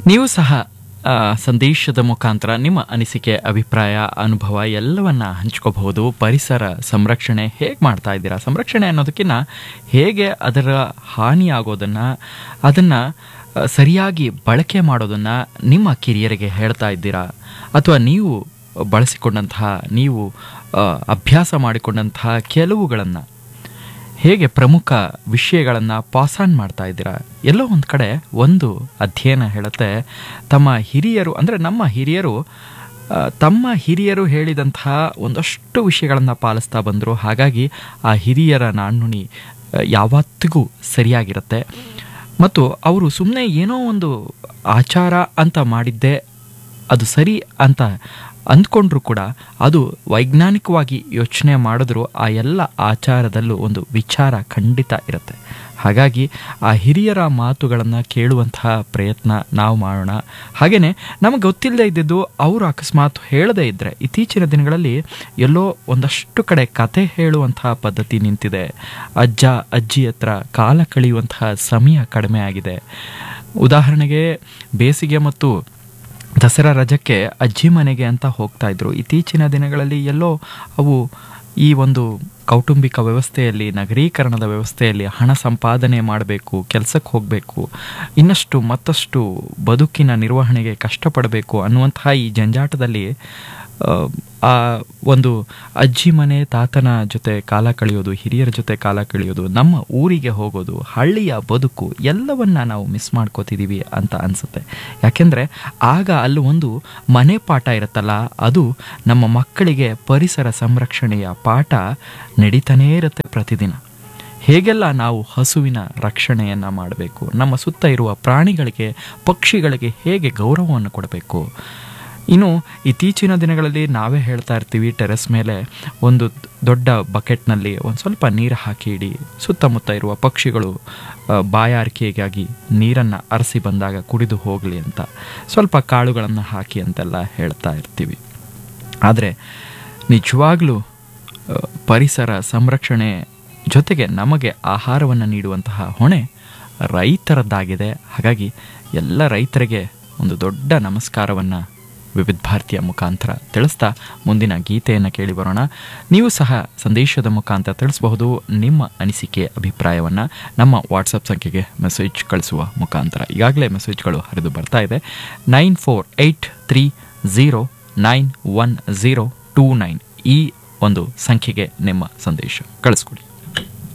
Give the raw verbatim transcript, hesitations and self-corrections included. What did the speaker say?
ನೀವು ಸಹ ಆ, ಸಂದೇಶದ ಮುಖಾಂತರ ನಿಮ್ಮ ಅನಿಸಿಕೆ, ಅಭಿಪ್ರಾಯ, ಅನುಭವ ಎಲ್ಲವನ್ನ ಹಂಚ್ಕೋಬಹುದು. ಪರಿಸರ ಸಂರಕ್ಷಣೆ ಹೇಗೆ ಮಾಡ್ತಾ ಇದ್ದೀರಾ? ಸಂರಕ್ಷಣೆ ಅನ್ನೋದಕ್ಕಿಂತ ಹೇಗೆ ಅದರ ಹಾನಿಯಾಗೋದನ್ನು, ಅದನ್ನು ಸರಿಯಾಗಿ ಬಳಕೆ ಮಾಡೋದನ್ನು ನಿಮ್ಮ ಕಿರಿಯರಿಗೆ ಹೇಳ್ತಾ ಇದ್ದೀರಾ? ಅಥವಾ ನೀವು ಬಳಸಿಕೊಂಡಂತಹ, ನೀವು ಆ, ಅಭ್ಯಾಸ ಮಾಡಿಕೊಂಡಂತಹ ಕೆಲವುಗಳನ್ನು ಹೇಗೆ ಪ್ರಮುಖ ವಿಷಯಗಳನ್ನು ಪಾಸ್ ಆನ್ ಮಾಡ್ತಾ ಇದ್ದೀರಾ? ಎಲ್ಲೋ ಒಂದು ಕಡೆ ಒಂದು ಅಧ್ಯಯನ ಹೇಳುತ್ತೆ, ತಮ್ಮ ಹಿರಿಯರು ಅಂದರೆ ನಮ್ಮ ಹಿರಿಯರು ಆ, ತಮ್ಮ ಹಿರಿಯರು ಹೇಳಿದಂತಹ ಒಂದಷ್ಟು ವಿಷಯಗಳನ್ನು ಪಾಲಿಸ್ತಾ ಬಂದರು. ಹಾಗಾಗಿ ಆ ಹಿರಿಯರ ನಾಣ್ಣುಣಿ ಆ, ಯಾವತ್ತಿಗೂ ಸರಿಯಾಗಿರುತ್ತೆ. ಮತ್ತು ಅವರು ಸುಮ್ಮನೆ ಏನೋ ಒಂದು ಆಚಾರ ಅಂತ ಮಾಡಿದ್ದೆ ಅದು ಸರಿ ಅಂತ ಅಂದ್ಕೊಂಡ್ರೂ ಕೂಡ ಅದು ವೈಜ್ಞಾನಿಕವಾಗಿ ಯೋಚನೆ ಮಾಡಿದ್ರೂ ಆ ಎಲ್ಲ ಆಚಾರದಲ್ಲೂ ಒಂದು ವಿಚಾರ ಖಂಡಿತ ಇರುತ್ತೆ. ಹಾಗಾಗಿ ಆ ಹಿರಿಯರ ಮಾತುಗಳನ್ನು ಕೇಳುವಂತಹ ಪ್ರಯತ್ನ ನಾವು ಮಾಡೋಣ. ಹಾಗೆಯೇ ನಮಗೆ ಗೊತ್ತಿಲ್ಲದೆ ಇದ್ದಿದ್ದು ಅವರು ಅಕಸ್ಮಾತ್ ಹೇಳದೇ ಇದ್ದರೆ, ಇತ್ತೀಚಿನ ದಿನಗಳಲ್ಲಿ ಎಲ್ಲೋ ಒಂದಷ್ಟು ಕಡೆ ಕತೆ ಹೇಳುವಂತಹ ಪದ್ಧತಿ ನಿಂತಿದೆ. ಅಜ್ಜ ಅಜ್ಜಿ ಹತ್ರ ಕಾಲ ಕಳೆಯುವಂತಹ ಸಮಯ ಕಡಿಮೆ ಆಗಿದೆ. ಉದಾಹರಣೆಗೆ ಬೇಸಿಗೆ ಮತ್ತು ದಸರಾ ರಜಕ್ಕೆ ಅಜ್ಜಿ ಮನೆಗೆ ಅಂತ ಹೋಗ್ತಾ ಇದ್ರು. ಇತ್ತೀಚಿನ ದಿನಗಳಲ್ಲಿ ಎಲ್ಲೋ ಅವು ಈ ಒಂದು ಕೌಟುಂಬಿಕ ವ್ಯವಸ್ಥೆಯಲ್ಲಿ, ನಗರೀಕರಣದ ವ್ಯವಸ್ಥೆಯಲ್ಲಿ ಹಣ ಸಂಪಾದನೆ ಮಾಡಬೇಕು, ಕೆಲಸಕ್ಕೆ ಹೋಗಬೇಕು, ಇನ್ನಷ್ಟು ಮತ್ತಷ್ಟು ಬದುಕಿನ ನಿರ್ವಹಣೆಗೆ ಕಷ್ಟಪಡಬೇಕು ಅನ್ನುವಂತಹ ಈ ಜಂಜಾಟದಲ್ಲಿ ಆ ಒಂದು ಅಜ್ಜಿ ಮನೆ, ತಾತನ ಜೊತೆ ಕಾಲ ಕಳೆಯೋದು, ಹಿರಿಯರ ಜೊತೆ ಕಾಲ ಕಳೆಯೋದು, ನಮ್ಮ ಊರಿಗೆ ಹೋಗೋದು, ಹಳ್ಳಿಯ ಬದುಕು ಎಲ್ಲವನ್ನ ನಾವು ಮಿಸ್ ಮಾಡ್ಕೋತಿದ್ದೀವಿ ಅಂತ ಅನಿಸುತ್ತೆ. ಯಾಕೆಂದರೆ ಆಗ ಅಲ್ಲಿ ಒಂದು ಮನೆ ಪಾಠ ಇರುತ್ತಲ್ಲ, ಅದು ನಮ್ಮ ಮಕ್ಕಳಿಗೆ ಪರಿಸರ ಸಂರಕ್ಷಣೆಯ ಪಾಠ ನಡೀತಾನೇ ಇರುತ್ತೆ ಪ್ರತಿದಿನ. ಹೇಗೆಲ್ಲ ನಾವು ಹಸುವಿನ ರಕ್ಷಣೆಯನ್ನು ಮಾಡಬೇಕು, ನಮ್ಮ ಸುತ್ತ ಇರುವ ಪ್ರಾಣಿಗಳಿಗೆ, ಪಕ್ಷಿಗಳಿಗೆ ಹೇಗೆ ಗೌರವವನ್ನು ಕೊಡಬೇಕು. ಇನ್ನು ಇತ್ತೀಚಿನ ದಿನಗಳಲ್ಲಿ ನಾವೇ ಹೇಳ್ತಾ ಇರ್ತೀವಿ, ಟೆರೆಸ್ ಮೇಲೆ ಒಂದು ದೊಡ್ಡ ಬಕೆಟ್ನಲ್ಲಿ ಒಂದು ಸ್ವಲ್ಪ ನೀರು ಹಾಕಿ ಇಡಿ, ಸುತ್ತಮುತ್ತ ಇರುವ ಪಕ್ಷಿಗಳು ಬಾಯಾರಿಕೆಗಾಗಿ ನೀರನ್ನು ಅರಸಿ ಬಂದಾಗ ಕುಡಿದು ಹೋಗಲಿ ಅಂತ, ಸ್ವಲ್ಪ ಕಾಳುಗಳನ್ನು ಹಾಕಿ ಅಂತೆಲ್ಲ ಹೇಳ್ತಾ ಇರ್ತೀವಿ. ಆದರೆ ನಿಜವಾಗ್ಲೂ ಪರಿಸರ ಸಂರಕ್ಷಣೆ ಜೊತೆಗೆ ನಮಗೆ ಆಹಾರವನ್ನು ನೀಡುವಂತಹ ಹೊಣೆ ರೈತರದ್ದಾಗಿದೆ. ಹಾಗಾಗಿ ಎಲ್ಲ ರೈತರಿಗೆ ಒಂದು ದೊಡ್ಡ ನಮಸ್ಕಾರವನ್ನು ವಿವಿಧ ಭಾರತೀಯ ಮುಖಾಂತರ ತಿಳಿಸ್ತಾ ಮುಂದಿನ ಗೀತೆಯನ್ನು ಕೇಳಿ ಬರೋಣ. ನೀವು ಸಹ ಸಂದೇಶದ ಮುಖಾಂತರ ತಿಳಿಸಬಹುದು ನಿಮ್ಮ ಅನಿಸಿಕೆ, ಅಭಿಪ್ರಾಯವನ್ನು ನಮ್ಮ ವಾಟ್ಸಪ್ ಸಂಖ್ಯೆಗೆ ಮೆಸೇಜ್ ಕಳಿಸುವ ಮುಖಾಂತರ. ಈಗಾಗಲೇ ಮೆಸೇಜ್ಗಳು ಹರಿದು ಬರ್ತಾ ಇದೆ. Nine four eight three zero nine one zero two nine ಈ ಒಂದು ಸಂಖ್ಯೆಗೆ ನಿಮ್ಮ ಸಂದೇಶ ಕಳಿಸ್ಕೊಡಿ.